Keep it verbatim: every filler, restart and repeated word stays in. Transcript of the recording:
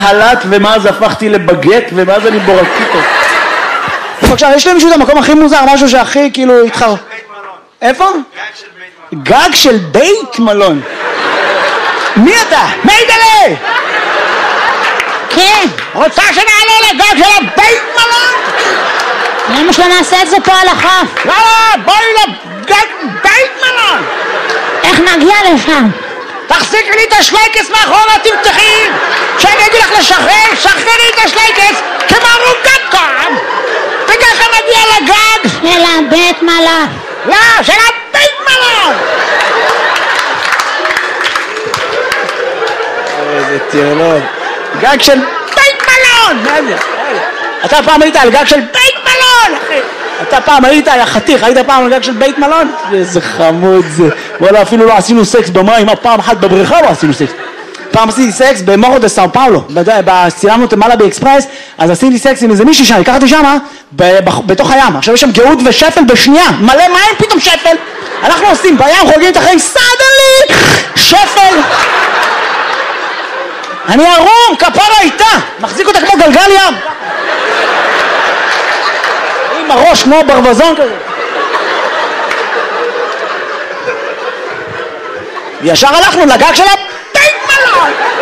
הלט ומאז הפכתי לבגט ומאז אני בורקיטו. בבקשה, יש למישהו את המקום הכי מוזר, משהו שהכי כאילו התחר... איפה? גג של בית מלון. מי אתה? מיידלה! כן. רוצה שנעלה לגג של הבית מלון? למה שלא נעשה את זה פה על החוף? לא, בואי לגג בית מלון! איך נגיע לשם? תחזיקי לי את השלייקס מאחורה, תמתחי! כשאני אגיד לך לשחרר, שחררי את השלייקס כמו רוגטקום! וככה נגיע לגג! של הבית מלון. לא, של הבית מלון! איזה טירלון. גג של בית מלון! מה זה? אתה פעם היית על גג של בית מלון, אחי! אתה פעם היית, יא חתיך, היית פעם על גג של בית מלון? איזה חמוד זה. וואלה, אפילו לא עשינו סקס במים, פעם אחת בבריכה לא עשינו סקס. פעם עשיתי סקס במורו דה סאו פאולו, צילמנו את מעלה באקספרס, אז עשיתי סקס עם איזה מישהי שם, לקחתי שמה, בתוך הים. עכשיו יש שם גאות ושפל בשנייה, מלא מים, פתאום שפל. אנחנו עושים בים, חוגגים את החיים, סדלי, שפל. אני ערום, כפרה איתה, מחזיק אותה כמו גלגל ים. עם הראש כמו ברווזון כזה. ישר הלכנו לגג של הבית מלון.